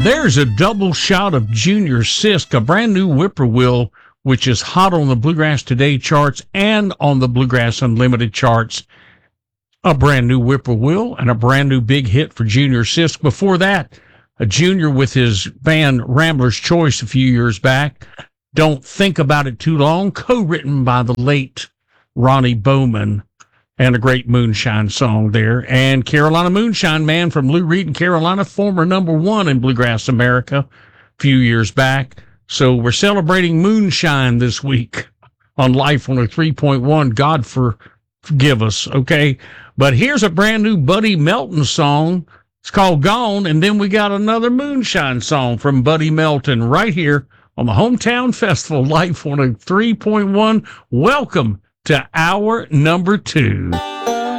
There's a double shot of Junior Sisk, a brand new whippoorwill, which is hot on the Bluegrass Today charts and on the Bluegrass Unlimited charts. A brand new whippoorwill and a brand new big hit for Junior Sisk. Before that, a junior with his band Rambler's Choice a few years back. Don't Think About It Too Long, co-written by the late Ronnie Bowman, and a great moonshine song there. And Carolina Moonshine Man from Lou Reed and Carolina, former #1 in Bluegrass America a few years back. So we're celebrating moonshine this week on Life 103.1. God forgive us, okay? But here's a brand new Buddy Melton song. It's called Gone, and then we got another moonshine song from Buddy Melton right here on the Hometown Festival, Life 103.1. Welcome to hour number 2.